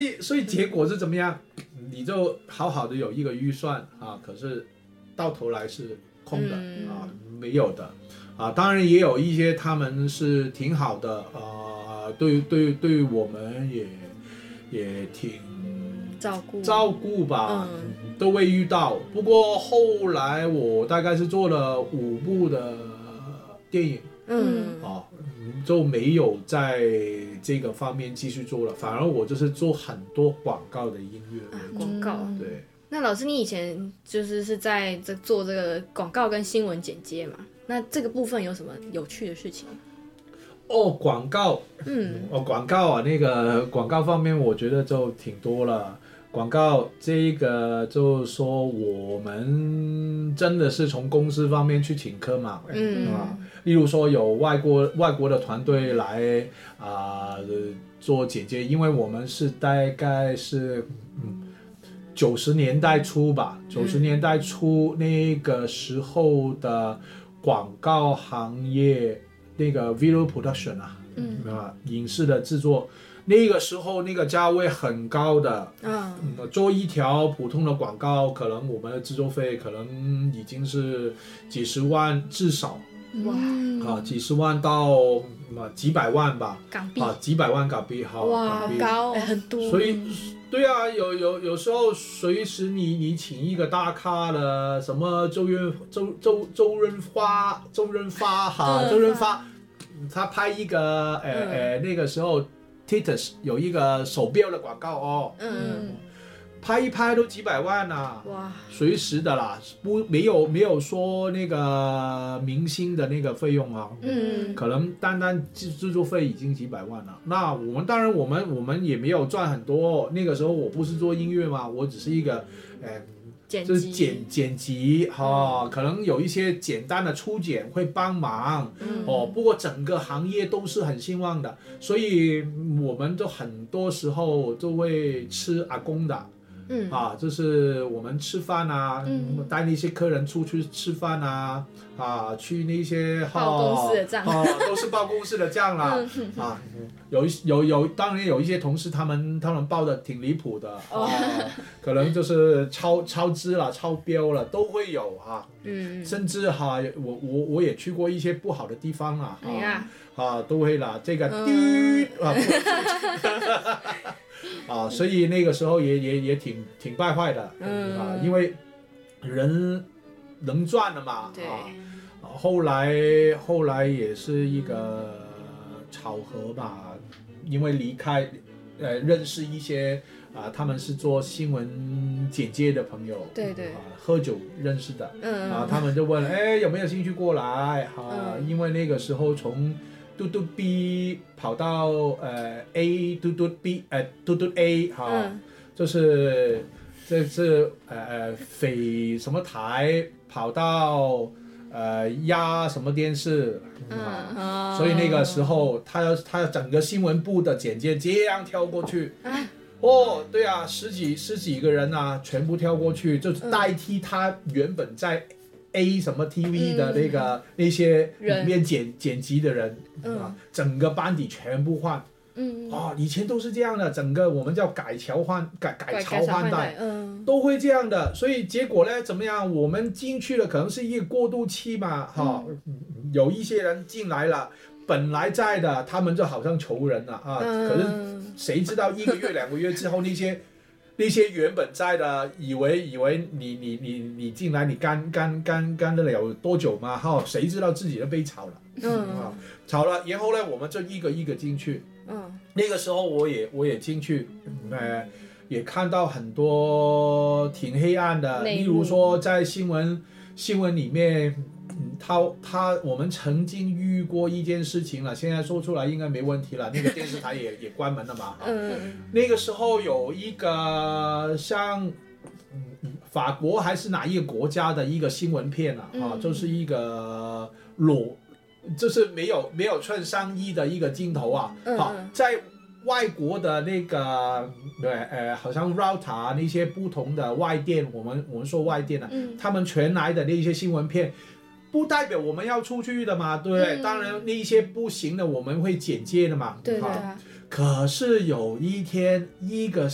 所以结果是怎么样？你就好好的有一个预算啊，可是到头来是空的啊，没有的啊。当然也有一些他们是挺好的啊，对我们也挺照顾吧，都会遇到。不过后来我大概是做了5部的电影，就没有在这个方面继续做了，反而我就是做很多广告的音乐。 广告， 对。 那老师，你以前是在做这个广告跟新闻剪接嘛？那这个部分有什么有趣的事情？ 广告，广告啊，那个广告方面，我觉得就挺多了。广告这个就是说，我们真的是从公司方面去请客嘛，例如说有外国的团队来做剪接，因为我们是大概是90年代初吧，90年代初那个时候的广告行业，那个 video production 影视的制作。那个时候那个价位很高的，做一条普通的广告，可能我们的制作费可能已经是几十万至少，几十万到几百万吧， 港币几百万港币， 哇，好高，很多。 所以，对啊，有时候随时你请一个大咖的，什么周润发，他拍一个那个时候。Titus 有一个手表的广告拍一拍都几百万啊，哇，随时的啦，没有说那个明星的那个费用啊，可能单制作费已经几百万了。那我们当然我们也没有赚很多，那个时候我不是做音乐嘛，我只是一个就是剪辑可能有一些简单的初剪会帮忙不过整个行业都是很兴旺的，所以我们就很多时候就会吃阿公的。就是我们吃饭啊，带那些客人出去吃饭啊，去那些报公司的账， 都是报公司的账啦，当然有一些同事他们报的挺离谱的，可能就是超支了、超标了，都会有甚至我也去过一些不好的地方啦，都会啦，这个所以那个时候也挺败坏的，因为人能赚的嘛，后来也是一个巧合吧，因为离开，认识一些他们是做新闻剪接的朋友， 对， 喝酒认识的，他们就问，有没有兴趣过来，因为那个时候从嘟嘟 B 跑到A 嘟嘟 B 嘟嘟 A 就是这是匪什么台跑到压什么电视所以那个时候他整个新闻部的剪接这样跳过去对啊，十几个人全部跳过去，就代替他原本在A 什么 TV 的那些里面剪辑的人，整个班底全部换，以前都是这样的，整个我们叫改朝换代，都会这样的，所以结果呢怎么样？我们进去了，可能是一个过渡期嘛，有一些人进来了，本来在的，他们就好像仇人了可是谁知道1个月2个月之后那些原本在的，以为你进来你干得了多久嘛？谁知道自己都被炒了，炒了，然后呢，我们就一个一个进去。那个时候我也进去，也看到很多挺黑暗的，例如说在新闻里面。我们曾经遇过一件事情了，现在说出来应该没问题了。那个电视台也关门了嘛。那个时候有一个像法国还是哪一个国家的一个新闻片就是一个就是没有穿上衣的一个镜头在外国的那个好像 router 那些不同的外电，我们说外电他们传来的那些新闻片。不代表我们要出去的嘛，对不对？当然那些不行的我们会剪接的嘛， 对。 可是有一天一个